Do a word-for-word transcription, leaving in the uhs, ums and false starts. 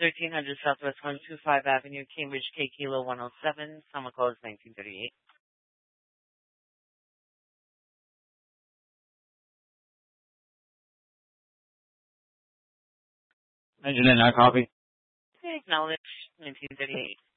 thirteen hundred Southwest one twenty-five Avenue, Cambridge, K Kilo one oh seven, summer code nineteen thirty-eight. Mention it, not copy. Acknowledge nineteen thirty-eight.